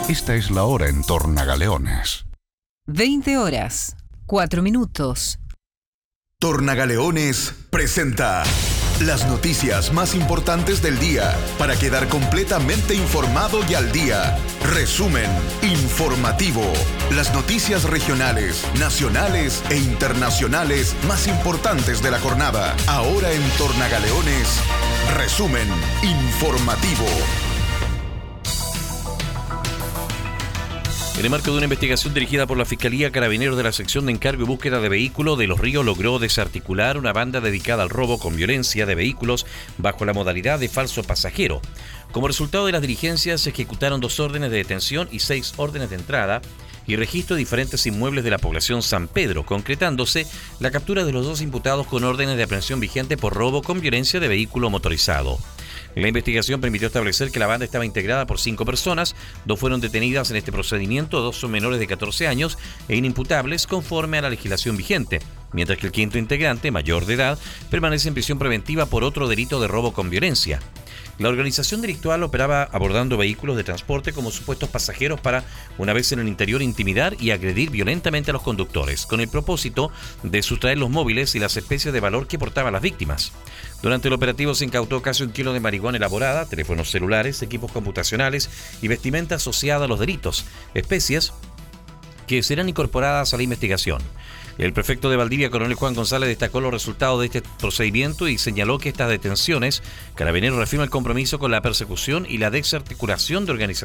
Esta es la hora en Tornagaleones. 20 horas, 4 minutos. Tornagaleones presenta las noticias más importantes del día para quedar completamente informado y al día. Resumen informativo. Las noticias regionales, nacionales e internacionales más importantes de la jornada. Ahora en Tornagaleones, resumen informativo. En el marco de una investigación dirigida por la Fiscalía, Carabineros de la sección de encargo y búsqueda de vehículos de Los Ríos logró desarticular una banda dedicada al robo con violencia de vehículos bajo la modalidad de falso pasajero. Como resultado de las diligencias, se ejecutaron 2 órdenes de detención y 6 órdenes de entrada y registro de diferentes inmuebles de la población San Pedro, concretándose la captura de los 2 imputados con órdenes de aprehensión vigente por robo con violencia de vehículo motorizado. La investigación permitió establecer que la banda estaba integrada por 5 personas, 2 fueron detenidas en este procedimiento, 2 son menores de 14 años e inimputables conforme a la legislación vigente, mientras que el 5º integrante, mayor de edad, permanece en prisión preventiva por otro delito de robo con violencia. La organización delictual operaba abordando vehículos de transporte como supuestos pasajeros para, una vez en el interior, intimidar y agredir violentamente a los conductores, con el propósito de sustraer los móviles y las especies de valor que portaban las víctimas. Durante el operativo se incautó casi 1 kilo de marihuana elaborada, teléfonos celulares, equipos computacionales y vestimenta asociada a los delitos, especies que serán incorporadas a la investigación. El prefecto de Valdivia, coronel Juan González, destacó los resultados de este procedimiento y señaló que estas detenciones, Carabineros reafirma el compromiso con la persecución y la desarticulación de organizaciones